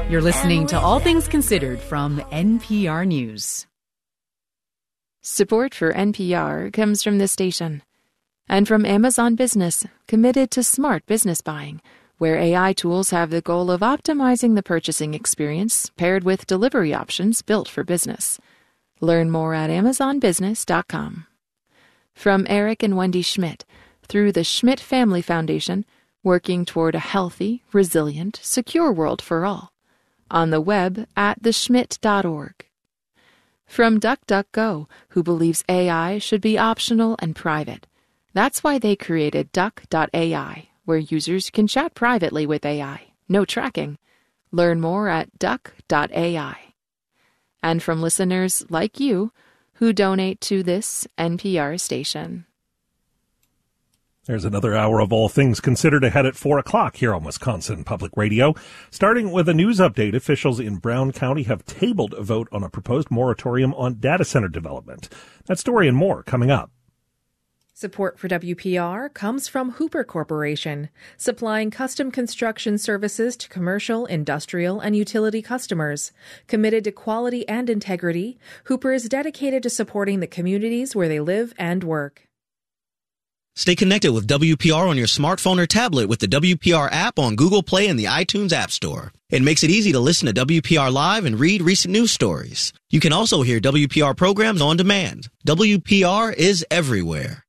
You're listening to All Things Considered from NPR News. Support for NPR comes from this station and from Amazon Business, committed to smart business buying, where AI tools have the goal of optimizing the purchasing experience paired with delivery options built for business. Learn more at amazonbusiness.com. From Eric and Wendy Schmidt, through the Schmidt Family Foundation, working toward a healthy, resilient, secure world for all. On the web at theschmidt.org. From DuckDuckGo, who believes AI should be optional and private. That's why they created Duck.ai, where users can chat privately with AI. No tracking. Learn more at Duck.ai. And from listeners like you who donate to this NPR station. There's another hour of All Things Considered ahead at 4 o'clock here on Wisconsin Public Radio. Starting with a news update, officials in Brown County have tabled a vote on a proposed moratorium on data center development. That story and more coming up. Support for WPR comes from Hooper Corporation, supplying custom construction services to commercial, industrial, and utility customers. Committed to quality and integrity, Hooper is dedicated to supporting the communities where they live and work. Stay connected with WPR on your smartphone or tablet with the WPR app on Google Play and the iTunes App Store. It makes it easy to listen to WPR live and read recent news stories. You can also hear WPR programs on demand. WPR is everywhere.